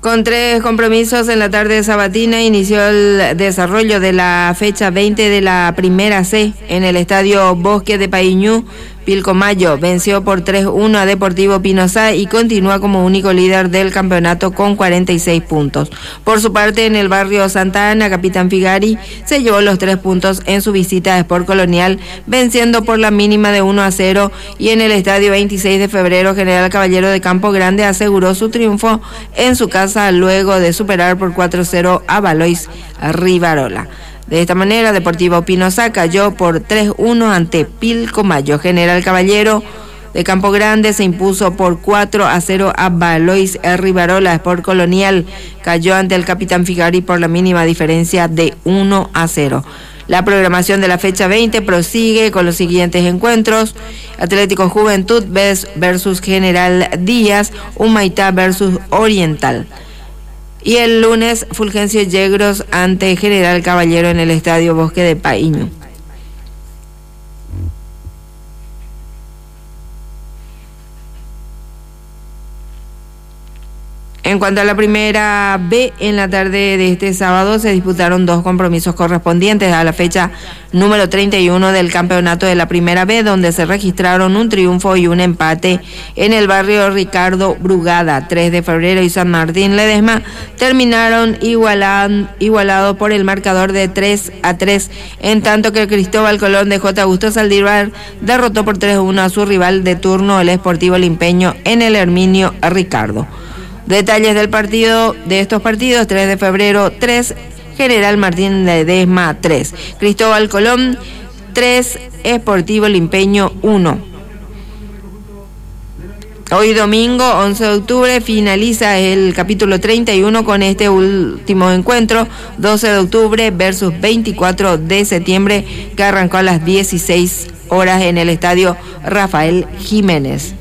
Con 3 compromisos en la tarde sabatina inició el desarrollo de la fecha 20 de la Primera C en el Estadio Bosque de Païñú. Pilcomayo venció por 3-1 a Deportivo Pinosá y continúa como único líder del campeonato con 46 puntos. Por su parte, en el barrio Santa Ana, Capitán Figari se llevó los 3 puntos en su visita a Sport Colonial, venciendo por la mínima de 1-0, y en el estadio 26 de febrero, General Caballero de Campo Grande aseguró su triunfo en su casa luego de superar por 4-0 a Valois Rivarola. De esta manera, Deportivo Pinosá cayó por 3-1 ante Pilcomayo. General Caballero de Campo Grande se impuso por 4-0 a Valois Rivarola. Sport Colonial cayó ante el Capitán Figari por la mínima diferencia de 1-0. La programación de la fecha 20 prosigue con los siguientes encuentros: Atlético Juventud versus General Díaz, Humaitá versus Oriental. Y el lunes, Fulgencio Yegros ante General Caballero en el Estadio Bosque de Païñú. En cuanto a la Primera B, en la tarde de este sábado se disputaron 2 compromisos correspondientes a la fecha número 31 del campeonato de la Primera B, donde se registraron un triunfo y un empate en el barrio Ricardo Brugada. 3 de febrero y San Martín Ledesma terminaron igualados por el marcador de 3-3, en tanto que Cristóbal Colón de J. Augusto Saldívar derrotó por 3-1 a su rival de turno, el Sportivo Limpeño, en el Herminio Ricardo. Detalles del partido, de estos partidos: 3 de febrero 3, General Martín Ledesma 3, Cristóbal Colón 3, Sportivo Limpeño 1. Hoy domingo 11 de octubre finaliza el capítulo 31 con este último encuentro: 12 de octubre versus 24 de septiembre, que arrancó a las 16 horas en el estadio Rafael Jiménez.